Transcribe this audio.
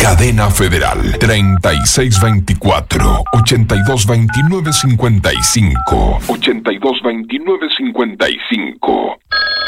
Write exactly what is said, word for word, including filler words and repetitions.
Cadena Federal treinta y seis veinticuatro, ochenta y dos veintinueve cincuenta y cinco. ochenta y dos veintinueve cincuenta y cinco.